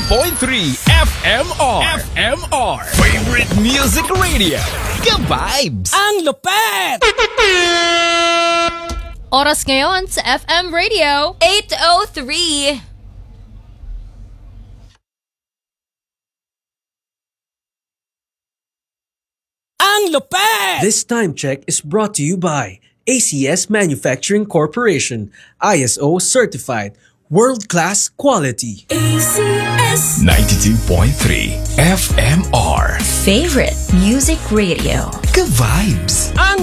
FMR. FMR. Favorite Music Radio. Ka-vibes. Ang lupet! Oras ngayon sa FM Radio 8:03. Ang lupet! This time check is brought to you by ACS Manufacturing Corporation, ISO certified, world-class quality. ACS 92.3 FMR. Favorite Music Radio. Ka-vibes. Ang